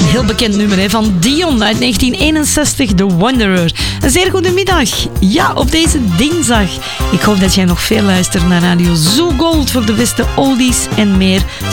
heel bekend nummer hè, van Dion uit 1961, The Wanderer. Een zeer goede middag. Ja, op deze dinsdag. Ik hoop dat jij nog veel luistert naar Radio Zoo Gold voor de beste oldies en meer